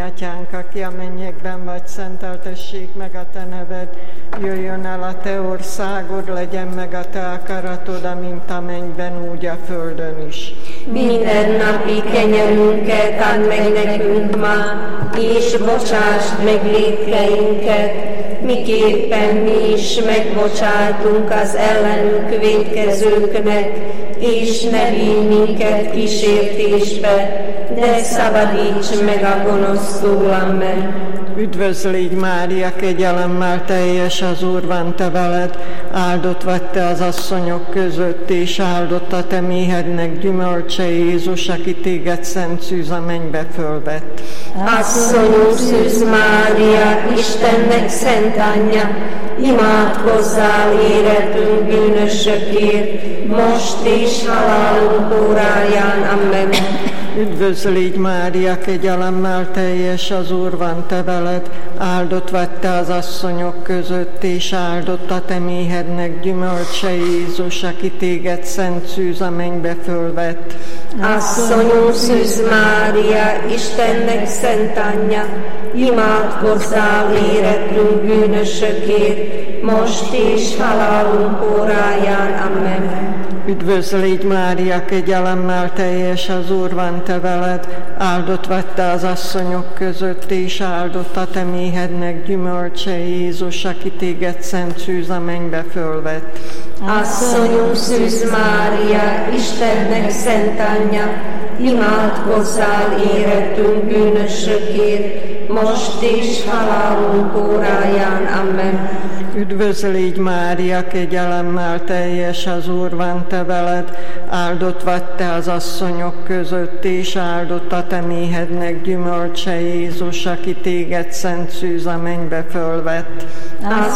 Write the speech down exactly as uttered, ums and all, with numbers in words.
Atyánk, aki a mennyekben vagy, szenteltessék meg a te neved, jöjjön el a te országod, legyen meg a te akaratod, amint a mennyben, úgy a földön is. Mindennapi kenyerünket add meg nekünk ma, és bocsásd meg vétkeinket, miképpen mi is megbocsátunk az ellenünk vétkezőknek, és ne vigy minket kísértésbe, de szabadíts meg a gonosztól, amen. Üdvözlégy Mária, kegyelemmel teljes, az Úr van te veled, áldott vagy te az asszonyok között, és áldott a te méhednek gyümölcse Jézus, aki téged szent szűz a mennybe fölvett. Asszonyunk Szűz Mária, Istennek szent anyja, imádkozzál éretünk bűnösökért, most és halálunk óráján, amen. Üdvözlégy Mária, kegyelemmel teljes, az Úr van te veled, áldott vagy te az asszonyok között, és áldott a te méhednek gyümölcse Jézus, aki téged szent szűz a mennybe fölvett. Asszonyunk Szűz Mária, Istennek szent anyja, imádkozzál éretünk bűnösökért, most és halálunk óráján, amen. Üdvözlégy Mária, kegyelemmel teljes, az Úr van te veled, áldott vagy te az asszonyok között, és áldott a te méhednek gyümölcse Jézus, aki téged szent szűz a mennybe fölvett. Asszonyunk Szűz Mária, Istennek szent anyja, imádkozzál éretünk bűnösökért, most és halálunk óráján, amen. Üdvözlégy Mária, kegyelemmel teljes, az Úr van te veled, áldott vagy te az asszonyok között, és áldott a te méhednek gyümölcse Jézus, aki téged szent szűz a mennybe fölvett.